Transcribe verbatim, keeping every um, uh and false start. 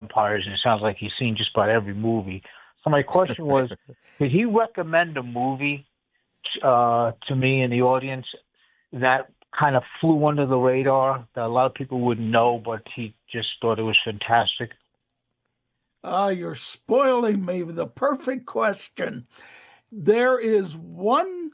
vampires, and it sounds like he's seen just about every movie. So my question was, did he recommend a movie uh, to me in the audience that kind of flew under the radar that a lot of people wouldn't know, but he just thought it was fantastic? Ah, you're spoiling me with the perfect question. There is one